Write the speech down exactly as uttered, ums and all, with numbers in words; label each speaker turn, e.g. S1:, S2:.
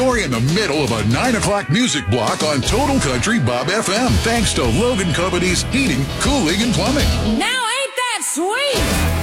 S1: You're in the middle of a nine o'clock music block on Total Country Bob F M. Thanks to Logan Companies Heating, Cooling, and Plumbing.
S2: Now ain't that sweet?